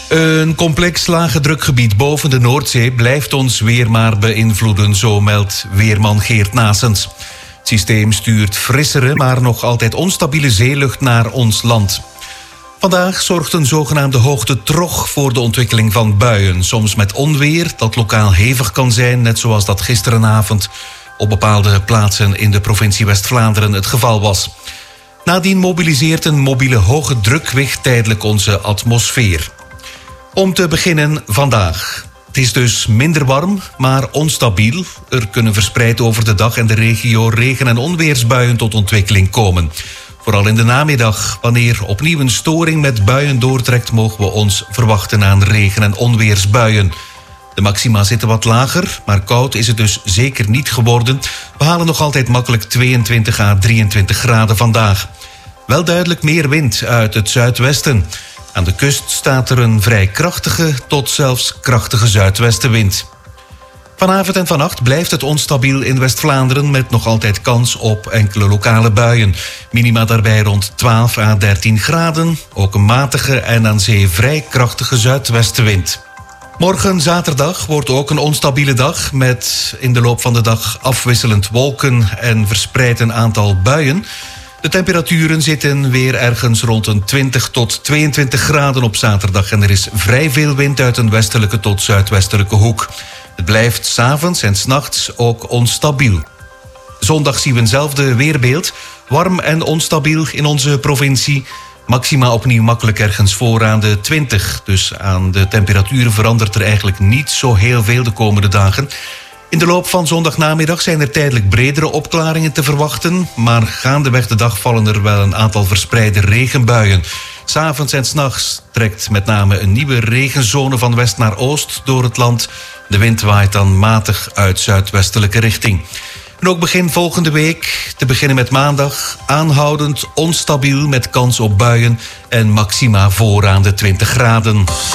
Een complex lage drukgebied boven de Noordzee blijft ons weer maar beïnvloeden, zo meldt weerman Geert Naessens. Het systeem stuurt frissere, maar nog altijd onstabiele zeelucht naar ons land. Vandaag zorgt een zogenaamde hoogte trog voor de ontwikkeling van buien. Soms met onweer dat lokaal hevig kan zijn, net zoals dat gisterenavond op bepaalde plaatsen in de provincie West-Vlaanderen het geval was. Nadien mobiliseert een mobiele hoge drukwicht tijdelijk onze atmosfeer. Om te beginnen vandaag. Het is dus minder warm, maar onstabiel. Er kunnen verspreid over de dag en de regio regen- en onweersbuien tot ontwikkeling komen. Vooral in de namiddag, wanneer opnieuw een storing met buien doortrekt, mogen we ons verwachten aan regen- en onweersbuien. De maxima zitten wat lager, maar koud is het dus zeker niet geworden. We halen nog altijd makkelijk 22 à 23 graden vandaag. Wel duidelijk meer wind uit het zuidwesten. Aan de kust staat er een vrij krachtige tot zelfs krachtige zuidwestenwind. Vanavond en vannacht blijft het onstabiel in West-Vlaanderen met nog altijd kans op enkele lokale buien. Minima daarbij rond 12 à 13 graden. Ook een matige en aan zee vrij krachtige zuidwestenwind. Morgen zaterdag wordt ook een onstabiele dag met in de loop van de dag afwisselend wolken en verspreid een aantal buien. De temperaturen zitten weer ergens rond een 20 tot 22 graden op zaterdag en er is vrij veel wind uit een westelijke tot zuidwestelijke hoek. Het blijft 's avonds en 's nachts ook onstabiel. Zondag zien we eenzelfde weerbeeld. Warm en onstabiel in onze provincie. Maxima opnieuw makkelijk ergens voor aan de 20. Dus aan de temperaturen verandert er eigenlijk niet zo heel veel de komende dagen. In de loop van zondagnamiddag zijn er tijdelijk bredere opklaringen te verwachten, maar gaandeweg de dag vallen er wel een aantal verspreide regenbuien. 's Avonds en 's nachts trekt met name een nieuwe regenzone van west naar oost door het land. De wind waait dan matig uit zuidwestelijke richting. En ook begin volgende week, te beginnen met maandag, aanhoudend onstabiel met kans op buien en maxima voor aan de 20 graden.